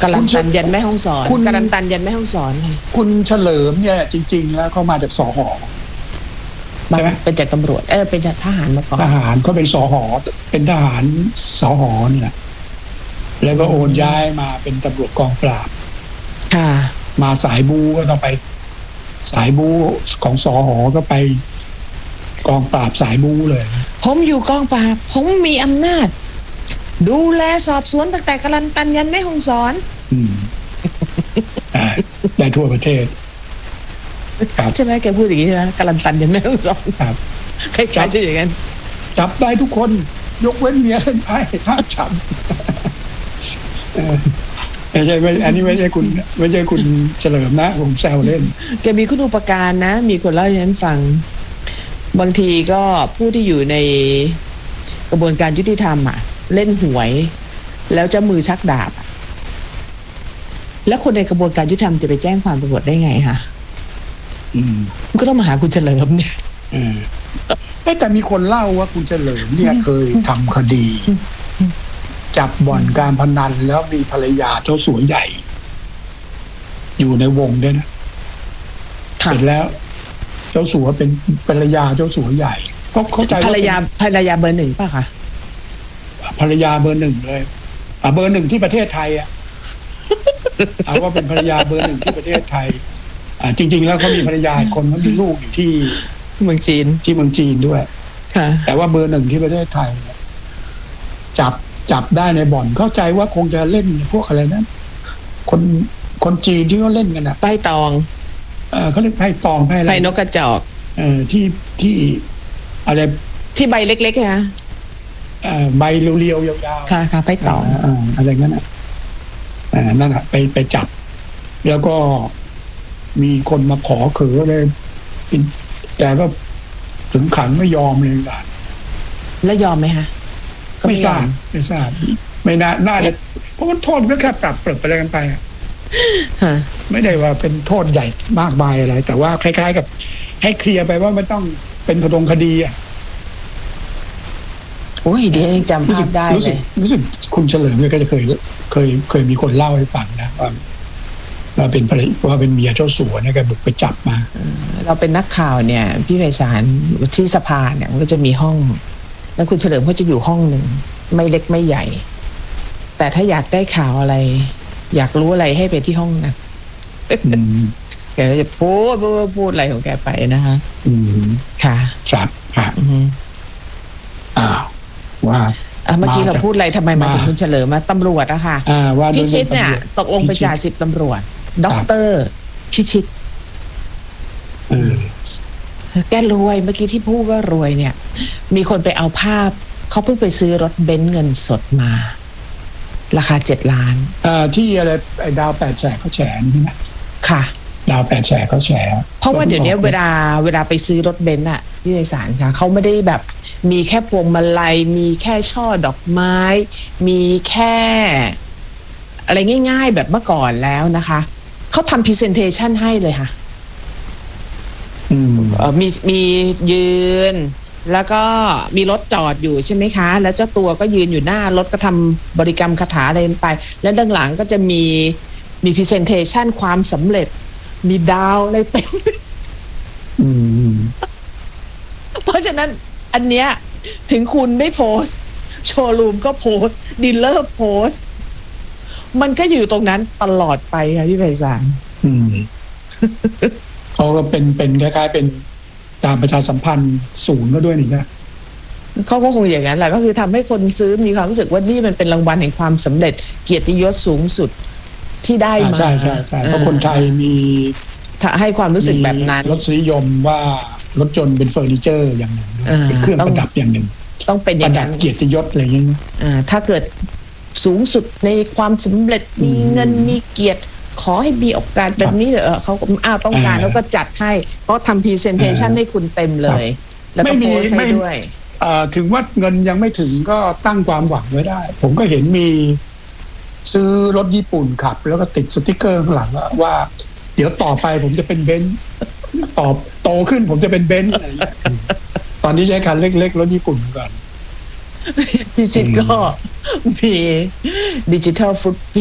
กรันตันยันแม่ฮ่องสอนกรันตันยันแม่ฮ่องสอนคุณเฉลิมเนี่ยจริงๆแล้วเขามาจากสห.ใช่ไหมเป็นจากตำรวจเป็นจากทหารมาก่อนทหารเขาเป็นสห.เป็นทหารสห.นี่แหละแล้วก็โอนย้ายมาเป็นตำรวจกองปราบค่ะมาสายบูก็ต้องไปสายบูของสห.ก็ไปกองปราบสายบูเลยผมอยู่กองปราบผมมีอำนาจดูแลสอบสวนตั้งแต่กรันตันยันแม่ฮ่องสอนได้ทั่วประเทศใช่ไหมแกพูดอย่างนี้ใช่ไหมกรันตันยันแม่ฮ่องสอนครับใครจะอย่างนั้นจับได้ทุกคนยกเว้นเมียเล่นไพ่ห้ามจับไม่ใช่อันนี้ไม่ใช่คุณเฉลิมนะผมแซวเล่นแกมีคุณอุปการนะมีคนเล่าให้ฉันฟังบางทีก็ผู้ที่อยู่ในกระบวนการยุติธรรมเล่นหวยแล้วจะมือชักดาบแล้วคนในกระบวนการยุติธรรมจะไปแจ้งความตำรวจได้ไงคะก็ต้องมาหาคุณเฉลิมเนี่ยแต่มีคนเล่าว่าคุณเฉลิมเนี่ยเคยทำคดีจับบ่อนการพนันแล้วมีภรรยาเจ้าสัวใหญ่อยู่ในวงด้วยนะเสร็จแล้วเจ้าสัวเป็นภรรยาเจ้าสัวใหญ่ก็เข้าใจภรรยาเบอร์หนึ่งป่ะคะภรรยาเบอร์หนึ่งเลยเบอร์หนึ่งที่ประเทศไทยเอาว่าเป็นภรรยาเบอร์หนึ่งที่ประเทศไทยจริงๆแล้วเขามีภรรยาคนเขามีลูกอยู่ที่เมืองจีนด้วยแต่ว่าเบอร์หนึ่งที่ประเทศไทยจับได้ในบ่อนเข้าใจว่าคงจะเล่นพวกอะไรนะคนจีนที่เขาเล่นกันไพ่ตองเขาเรียกไพ่ตองไพ่อะไรไพ่นกกระจอกที่อะไรที่ใบเล็กๆนะใบเรียวๆยาวๆค่ะไพ่ตองอะไรงั้นนั่นไปจับแล้วก็มีคนมาขอเขอเลยแต่ก็ถึงขังไม่ยอมเลยแล้วยอมไหมคะไม่ทราบไม่น่าจะเพราะว่าโทษก็แค่ปรับอะไรกันไปไม่ได้ว่าเป็นโทษใหญ่มากมายอะไรแต่ว่าคล้ายๆกับให้เคลียร์ไปว่าไม่ต้องเป็นขดงคดีโอ้ยเดี๋ยวจำภาพได้เลยรู้สึกคุณเฉลิมก็จะเคยมีคนเล่าให้ฟังนะว่าเป็นเมียเจ้าสัวเนี่ยแกบุกไปจับมาเราเป็นนักข่าวเนี่ยพี่ไพศาลที่สภาเนี่ยมันก็จะมีห้องแล้วคุณเฉลิมเขาจะอยู่ห้องหนึ่งไม่เล็กไม่ใหญ่แต่ถ้าอยากได้ข่าวอะไรอยากรู้อะไรให้ไปที่ห้องนั้นแกก็จะพูดอะไรของแกไปนะคะค่ะครับว่าเมื่อกี้เราพูดอะไรทำไมมาถึงคุณเฉลิมมาตำรวจอะค่ะพิชิตเนี่ยตกลงไปจ่าสิบตำรวจด็อกเตอร์พิชิตแกรวยเมื่อกี้ที่พูดว่ารวยเนี่ยมีคนไปเอาภาพเขาเพิ่งไปซื้อรถเบนซ์เงินสดมาราคา7 ล้านที่อะไรไอ้ดาว8 แฉกเขาแฉใช่ไหมค่ะดาว8 แฉกเขาแฉเพราะว่าเดี๋ยวนี้เวลาไปซื้อรถเบนซ์ที่ในศาลค่ะเขาไม่ได้แบบมีแค่พวงมาลัยมีแค่ช่อดอกไม้มีแค่อะไรง่ายๆแบบเมื่อก่อนแล้วนะคะเขาทำพรีเซนเทชันให้เลยค่ะมียืนแล้วก็มีรถจอดอยู่ใช่ไหมคะแล้วเจ้าตัวก็ยืนอยู่หน้ารถก็ทำบริกรรมคาถาอะไรไปแล้วด้านหลังก็จะมีพรีเซนเทชันความสำเร็จมีดาวอะไรเต็มเพราะฉะนั้นอันเนี้ยถึงคุณไม่โพสต์โชว์รูมก็โพสต์ดีลเลอร์โพสต์มันก็อยู่ตรงนั้นตลอดไปค่ะพี่ไพศาลเขาก็เป็นคล้ายๆเป็นการประชาสัมพันธ์ศูนย์ก็ด้วยนี่นะเขาก็คงอย่างนั้นแหละก็คือทำให้คนซื้อมีความรู้สึกว่านี่มันเป็นรางวัลแห่งความสำเร็จเกียรติยศสูงสุดที่ได้มาใช่เพราะคนไทยมีให้ความรู้สึกแบบนั้นรสนิยมว่ารถยนต์เป็นเฟอร์นิเจอร์อย่างหนึ่งเป็นเครื่องประดับอย่างหนึ่งต้องเป็นอย่างนั้นเกียรติยศอะไรอย่างนี้ถ้าเกิดสูงสุดในความสำเร็จมีเงินมีเกียรติขอให้มีโอกาสแบบนี้เขาต้องการแล้วก็จัดให้เพราะทำพรีเซนเทชันให้คุณเต็มเลยแล้วก็โพสต์ให้ด้วยถึงว่าเงินยังไม่ถึงก็ตั้งความหวังไว้ได้ผมก็เห็นมีซื้อรถญี่ปุ่นขับแล้วก็ติดสติ๊กเกอร์ข้างหลังว่าเดี๋ยวต่อไปผมจะเป็นเบนซ์โตขึ้นผมจะเป็นเบนซ์อะไรอย่างเงี้ยตอนนี้ใช้คันเล็กๆรถญี่ปุ่นก่อนพิชิตก็มีดิจิทัลฟุต